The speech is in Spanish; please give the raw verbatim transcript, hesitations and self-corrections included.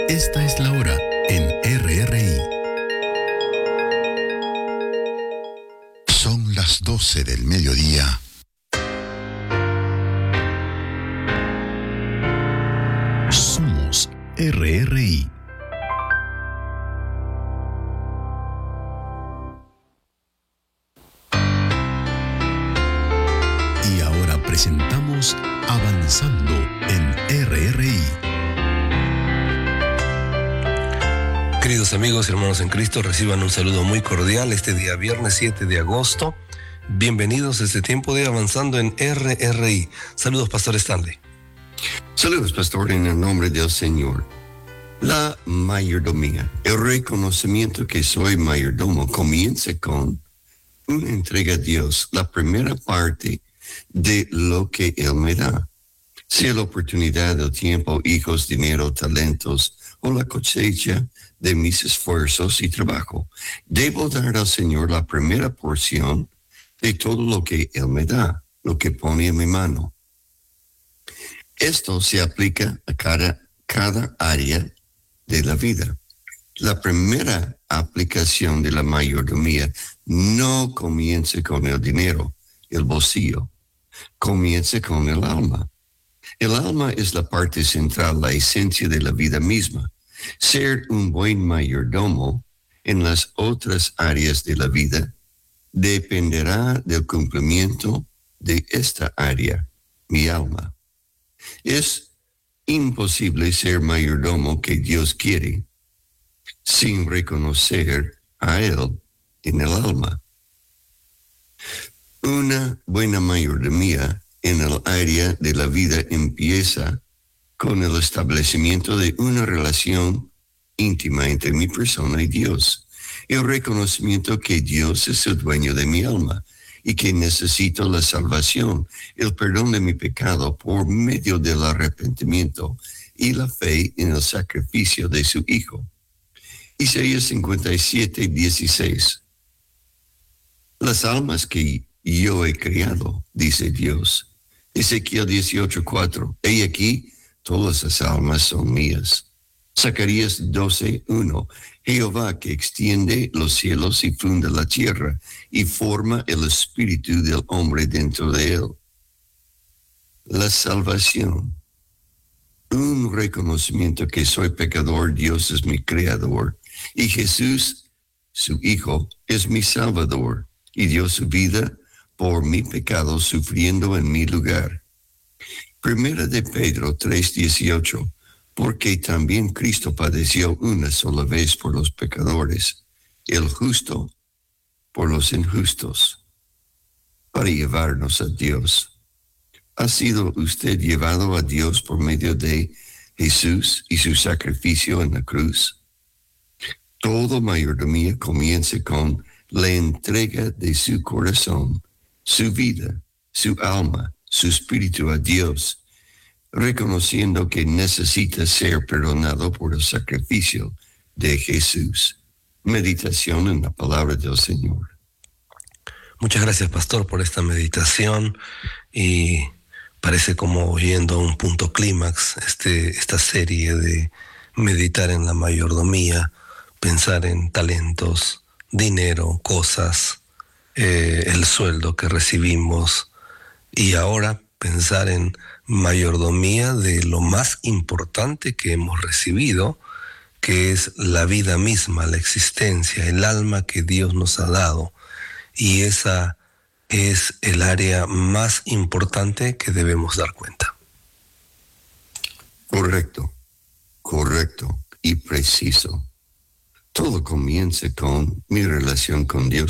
Esta es la hora en R R I. Son las doce del mediodía. Somos R R I. Y ahora presentamos Avanzando en R R I. Queridos amigos y hermanos en Cristo, reciban un saludo muy cordial este día viernes siete de agosto. Bienvenidos a este tiempo de Avanzando en R R I. Saludos, Pastor Stanley. Saludos, pastor, en el nombre del Señor. La mayordomía, el reconocimiento que soy mayordomo, comienza con una entrega a Dios, la primera parte de lo que Él me da, sea la oportunidad, el tiempo, hijos, dinero, talentos o la cosecha de mis esfuerzos y trabajo. Debo dar al Señor la primera porción de todo lo que Él me da, lo que pone en mi mano. Esto se aplica a cada, cada área de la vida. La primera aplicación de la mayordomía no comienza con el dinero, el bolsillo, comienza con el alma. El alma es la parte central, la esencia de la vida misma. Ser un buen mayordomo en las otras áreas de la vida dependerá del cumplimiento de esta área, mi alma. Es imposible ser mayordomo que Dios quiere sin reconocer a Él en el alma. Una buena mayordomía en el área de la vida empieza con el establecimiento de una relación íntima entre mi persona y Dios. El reconocimiento que Dios es el dueño de mi alma y que necesito la salvación, el perdón de mi pecado por medio del arrepentimiento y la fe en el sacrificio de su Hijo. Isaías cincuenta y siete, dieciséis. Las almas que yo he creado, dice Dios. Ezequiel dieciocho, cuatro. He aquí, todas las almas son mías. Zacarías doce, uno. Jehová que extiende los cielos y funda la tierra y forma el espíritu del hombre dentro de él. La salvación. Un reconocimiento que soy pecador, Dios es mi creador y Jesús, su Hijo, es mi Salvador y dio su vida por mi pecado sufriendo en mi lugar. Primera de Pedro tres, dieciocho. Porque también Cristo padeció una sola vez por los pecadores, el justo por los injustos, para llevarnos a Dios. ¿Ha sido usted llevado a Dios por medio de Jesús y su sacrificio en la cruz? Todo mayordomía comienza con la entrega de su corazón, su vida, su alma, su espíritu a Dios, reconociendo que necesita ser perdonado por el sacrificio de Jesús. Meditación en la palabra del Señor. Muchas gracias, Pastor, por esta meditación, y parece como oyendo a un punto clímax este, esta serie de meditar en la mayordomía, pensar en talentos, dinero, cosas, eh, el sueldo que recibimos, y ahora pensar en mayordomía de lo más importante que hemos recibido, que es la vida misma, la existencia, el alma que Dios nos ha dado. Y esa es el área más importante que debemos dar cuenta. Correcto, correcto y preciso. Todo comienza con mi relación con Dios.